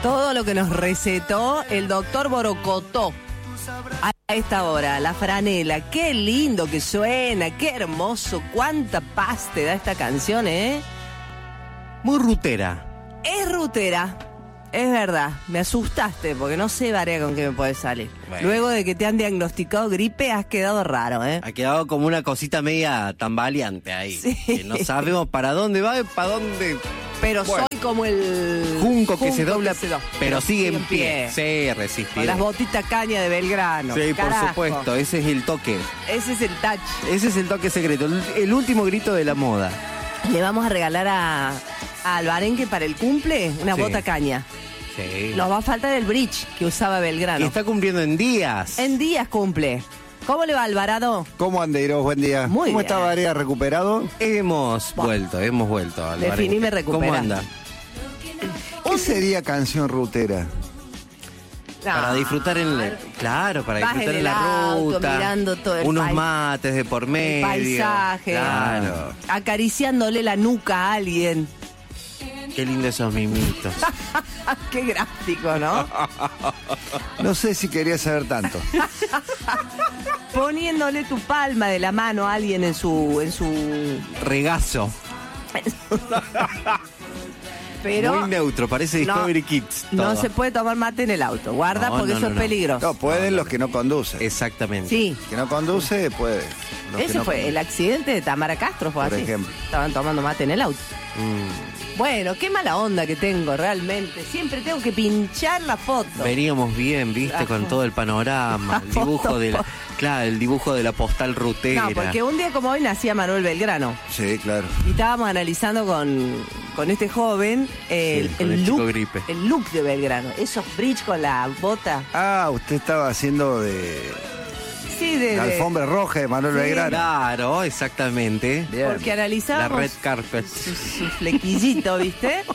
Todo lo que nos recetó el doctor Borocotó a esta hora, la franela. Qué lindo que suena, qué hermoso, cuánta paz te da esta canción, ¿eh? Muy rutera. Es rutera, es verdad. Me asustaste porque no sé, Varea, con qué me puede salir. Bueno. Luego de que te han diagnosticado gripe, has quedado raro, ¿eh? Ha quedado como una cosita media tambaleante ahí. Sí. Que no sabemos para dónde va y para dónde... Pero Bueno. soy como el Junco que se dobla, que pero sigue en pie. Sí, resistir. Con las botitas caña de Belgrano. Sí, Carajo. por supuesto. Ese es el toque. Ese es el touch. Ese es el toque secreto. El último grito de la moda. Le vamos a regalar a Alvarenque para el cumple una Sí. bota caña. Sí. Nos va a faltar el bridge que usaba Belgrano. Y está cumpliendo en días. En días cumple. ¿Cómo le va, Alvarado? ¿Cómo andeiros? Buen día. Muy ¿Cómo bien. está Varea? ¿Recuperado? Hemos vuelto. Alvarez. Definime recupera. ¿Cómo anda? ¿Qué sería canción rutera? Para disfrutar en la... Claro, para Vas disfrutar en en el la auto, ruta. mirando todo el unos pais- mates de por medio. El paisaje. Claro. Acariciándole la nuca a alguien. Qué lindo esos mimitos. Qué gráfico, ¿no? No sé si quería saber tanto. Poniéndole tu palma de la mano a alguien en su Regazo. pero Muy neutro, parece no, Discovery Kids. no todo. se puede tomar mate en el auto. Guarda No, porque no, eso no, es no. peligroso. No, pueden los que no conducen. Exactamente. Sí. Que no conduce, puede. Los que Ese no fue el conducen. accidente de Tamara Castro, fue Por así. ejemplo. Estaban tomando mate en el auto. Mm. Bueno, qué mala onda que tengo realmente. Siempre tengo que pinchar la foto. Veníamos bien, viste, La con foto. todo el panorama, el La dibujo foto. de la, claro, el dibujo de la postal rutera. No, porque un día como hoy nacía Manuel Belgrano. Sí, claro. Y estábamos analizando con este joven Sí, con el chico gripe. el look de Belgrano. Esos bridge con la bota. Ah, usted estaba haciendo de Sí, de... la de- alfombra roja de Manuel Sí, Belgrano. Claro, exactamente. Bien. Porque La analizábamos red carpet. su flequillito, ¿viste?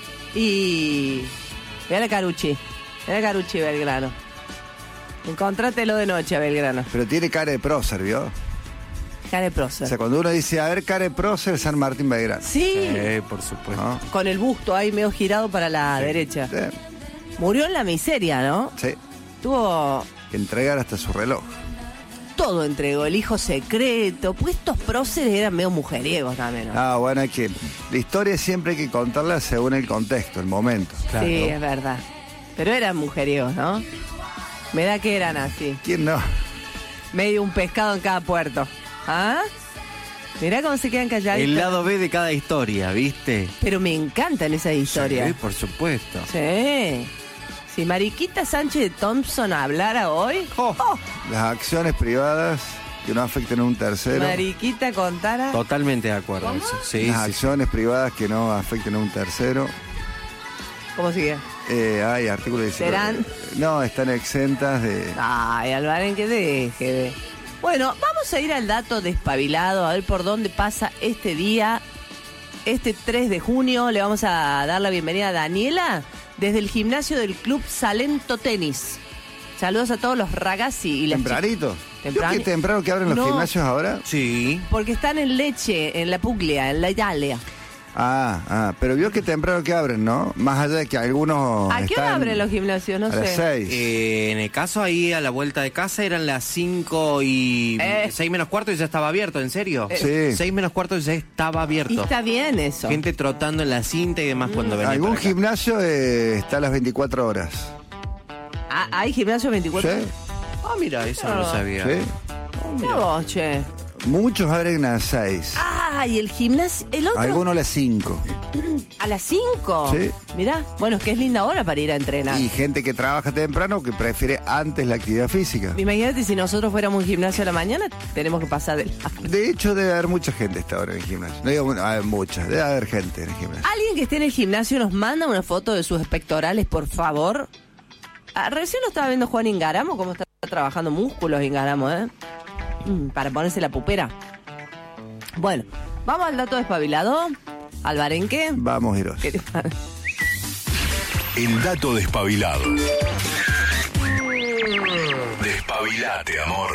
Y... Mira la Carucci. Mira la Carucci, Belgrano. Encontrátelo de noche a Belgrano. Pero tiene cara de prócer, ¿vio? Cara de O prócer. sea, cuando uno dice, a ver, cara de prócer, San Martín Belgrano. Sí, Por supuesto. ¿No? con el busto ahí medio girado para la derecha. Sí. Murió en la miseria, ¿no? Sí. Tuvo... Que entregar hasta su reloj. Todo entregó, el hijo secreto. Pues estos próceres eran medio mujeriegos también, ¿no? Ah, bueno, hay que... La historia siempre hay que contarla según el contexto, el momento. Claro. Sí, es verdad. Pero eran mujeriegos, ¿no? Me da que eran así. ¿Quién no? Medio un pescado en cada puerto. ¿Ah? Mirá cómo se quedan calladitos. El lado B de cada historia, ¿viste? Pero me encantan esas historias. Sí, por supuesto. Sí. Si Mariquita Sánchez de Thompson hablara hoy, Las acciones privadas que no afecten a un tercero. Mariquita contara. Totalmente de acuerdo. ¿Cómo? Eso. Sí, Las sí. acciones privadas que no afecten a un tercero. ¿Cómo sigue? Hay artículos de... ¿Serán? No, están exentas de... Ay, Alvaren, que deje de... Bueno, vamos a ir al dato despabilado, a ver por dónde pasa este día. Este 3 de junio le vamos a dar la bienvenida a Daniela desde el gimnasio del Club Salento Tenis. Saludos a todos los ragazzi y las ¿Tempranito? Temprano. ¿Qué temprano que abren los No. gimnasios ahora? Sí. porque están en Leche, en la Puglia, en la Italia. Pero vio que temprano que abren, ¿no? Más allá de que algunos ¿A qué hora están abren los gimnasios? No a las sé. 6. En el caso ahí a la vuelta de casa eran las 5 y 6 menos cuarto y ya estaba abierto, ¿en serio? Sí. 6 menos cuarto y ya estaba Y abierto. está bien eso. Gente trotando en la cinta y demás cuando venía Algún para acá. gimnasio está a las 24 horas. Ah, ¿hay gimnasio 24? ¿Sí? Ah, mira, eso no lo sabía. ¿Sí? Mirá vos, che. Muchos abren a las 6. Ah, y el gimnasio, el otro Algunos a las 5. a las 5. Sí. Mirá, bueno, es que es linda hora para ir a entrenar. Y gente que trabaja temprano que prefiere antes la actividad física. Imagínate si nosotros fuéramos un gimnasio a la mañana, tenemos que pasar del... De hecho, debe haber mucha gente a esta hora en el gimnasio. No digo, mucha, debe haber gente en el gimnasio. Alguien que esté en el gimnasio nos manda una foto de sus pectorales, por favor. Ah, recién lo estaba viendo Juan Ingaramo, cómo está trabajando músculos Ingaramo, ¿eh? Para ponerse la pupera. Bueno, vamos al dato despabilado. Alvarenque. Vamos, Hiros. ¿Qué te parece? El dato despabilado. Despabilate, amor.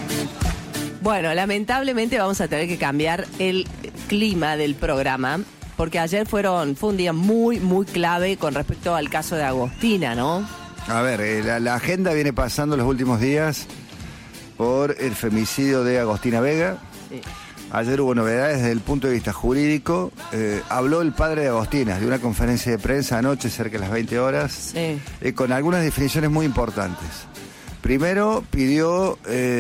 Bueno, lamentablemente vamos a tener que cambiar el clima del programa porque ayer fue un día muy, muy clave con respecto al caso de Agostina, ¿no? A ver, la agenda viene pasando los últimos días por el femicidio de Agostina Vega. Sí. Ayer hubo novedades desde el punto de vista jurídico. Habló el padre de Agostina de una conferencia de prensa anoche, cerca de las 20 horas, con algunas definiciones muy importantes. Primero pidió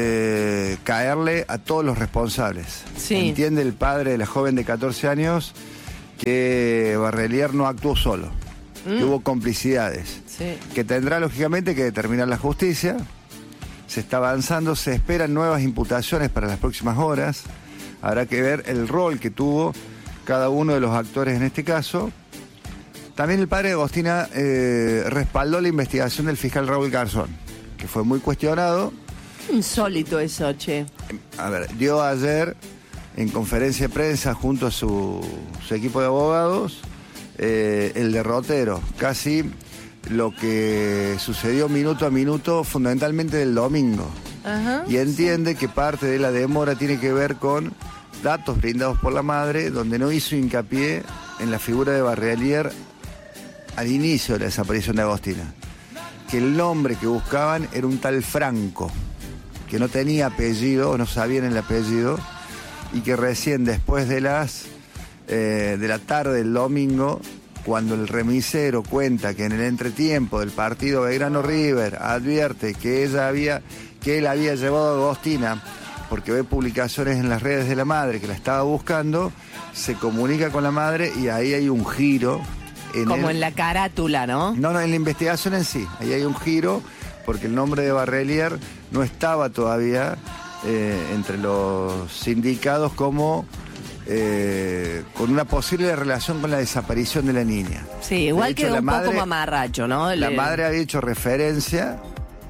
caerle a todos los responsables. Sí. Entiende el padre de la joven de 14 años que Barrelier no actuó solo, que hubo complicidades, que tendrá lógicamente que determinar la justicia. Se está avanzando, se esperan nuevas imputaciones para las próximas horas. Habrá que ver el rol que tuvo cada uno de los actores en este caso. También el padre de Agostina respaldó la investigación del fiscal Raúl Garzón, que fue muy cuestionado. Insólito eso, che. A ver, dio ayer en conferencia de prensa junto a su equipo de abogados el derrotero, casi lo que sucedió minuto a minuto, fundamentalmente del domingo. Ajá, y entiende que parte de la demora tiene que ver con datos brindados por la madre, donde no hizo hincapié en la figura de Barrelier al inicio de la desaparición de Agostina. Que el nombre que buscaban era un tal Franco, que no tenía apellido, o no sabían el apellido, y que recién después de la tarde del domingo, cuando el remisero cuenta que en el entretiempo del partido Belgrano River advierte que él había llevado a Agostina porque ve publicaciones en las redes de la madre que la estaba buscando, se comunica con la madre y ahí hay un giro. En la carátula, ¿no? No, en la investigación en sí. Ahí hay un giro porque el nombre de Barrelier no estaba todavía entre los indicados como con una posible relación con la desaparición de la niña. Sí, igual de hecho, quedó un poco mamarracho, ¿no? La madre había hecho referencia,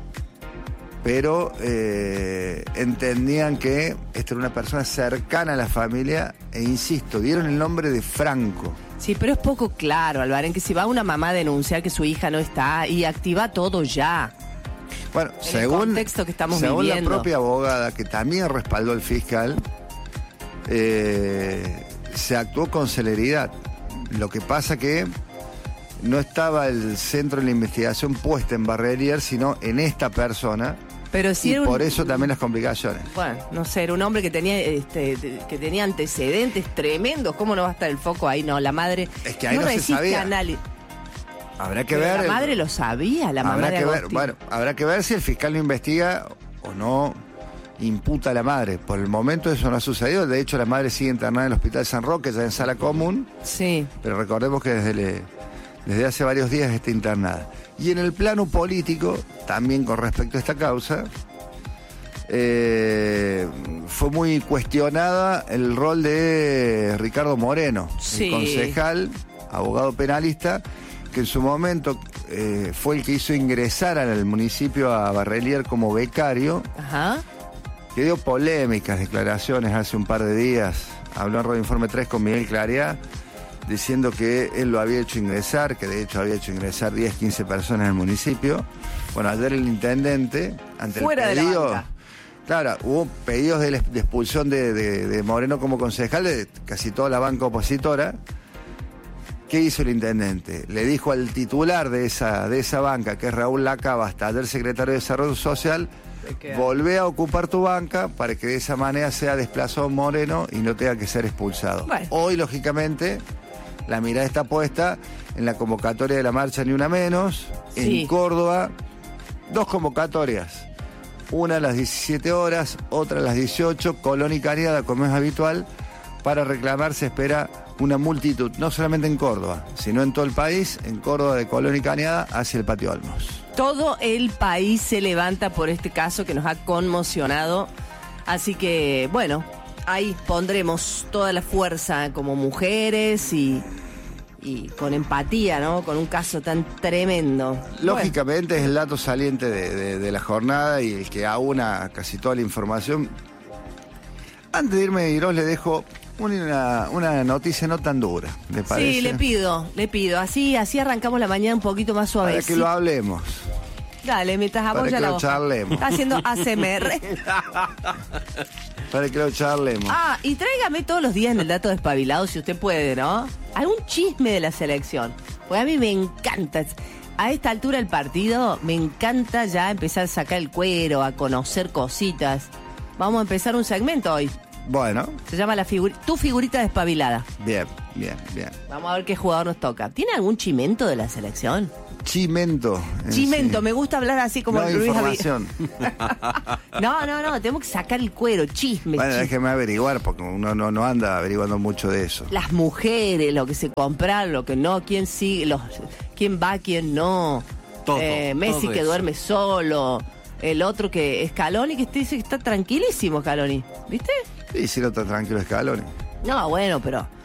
pero entendían que esta era una persona cercana a la familia e insisto, dieron el nombre de Franco. Sí, pero es poco claro, Albarén, que si va una mamá a denunciar que su hija no está y activa todo ya. Bueno, en el contexto que estamos viviendo. La propia abogada, que también respaldó al fiscal, se actuó con celeridad. Lo que pasa que no estaba el centro de la investigación puesta en Barrelier, sino en esta persona. Pero sí, y por eso también las complicaciones. Bueno, no sé, era un hombre que tenía antecedentes tremendos. ¿Cómo no va a estar el foco ahí? No, la madre es que ahí no se sabía. Habrá que ver. La madre lo sabía, la mamá de Agostina. Bueno, habrá que ver si el fiscal lo investiga o no imputa a la madre. Por el momento eso no ha sucedido. De hecho, la madre sigue internada en el Hospital San Roque, ya en sala común. Sí. Pero recordemos que desde hace varios días está internada. Y en el plano político, también con respecto a esta causa, fue muy cuestionada el rol de Ricardo Moreno, el concejal, abogado penalista, que en su momento fue el que hizo ingresar al municipio a Barrelier como becario. Ajá. Que dio polémicas declaraciones hace un par de días. Habló en Radio Informe 3 con Miguel Clariá, diciendo que él lo había hecho ingresar, que de hecho había hecho ingresar 10, 15 personas en el municipio. Bueno, ayer el intendente, ante fuera el pedido... de la banca. Claro, hubo pedidos de expulsión de Moreno como concejal de casi toda la banca opositora. ¿Qué hizo el intendente? Le dijo al titular de esa banca, que es Raúl Lacabasta, ayer secretario de Desarrollo Social, volvé a ocupar tu banca para que de esa manera sea desplazado Moreno y no tenga que ser expulsado. Bueno. Hoy, lógicamente, la mirada está puesta en la convocatoria de la marcha Ni Una Menos, en Córdoba, 2 convocatorias. Una a las 17 horas, otra a las 18, Colón y Cañada, como es habitual, para reclamar se espera una multitud, no solamente en Córdoba, sino en todo el país, en Córdoba de Colón y Cañada hacia el Patio Olmos. Todo el país se levanta por este caso que nos ha conmocionado, así que, bueno, ahí pondremos toda la fuerza como mujeres y con empatía, ¿no? Con un caso tan tremendo. Lógicamente es el dato saliente de la jornada y el que aúna casi toda la información. Antes de irme, Iros, le dejo una noticia no tan dura, ¿le parece? Sí, le pido. Así arrancamos la mañana un poquito más suave. Para que lo hablemos. Dale, mientras Para apoya que la lo voz. charlemos. Está haciendo ASMR. Para que lo charlemos. Ah, y tráigame todos los días en el dato despabilado, si usted puede, ¿no? Algún chisme de la selección. Pues a mí me encanta. A esta altura del partido, me encanta ya empezar a sacar el cuero, a conocer cositas. Vamos a empezar un segmento hoy. Bueno, Se llama Tu figurita despabilada. bien. Vamos a ver qué jugador nos toca. ¿Tiene algún chimento de la selección? Chimento. Chimento, me gusta hablar así como No el Luis información. No, tenemos que sacar el cuero, chisme. Bueno, déjeme averiguar, porque uno no anda averiguando mucho de eso. Las mujeres, lo que se compraron, lo que no, quién sigue, quién va, quién no. Todo, Messi todo que eso. duerme solo. El otro que Scaloni, que dice que está tranquilísimo, Scaloni. ¿Viste? Sí, si no está tranquilo Scaloni. No, bueno, pero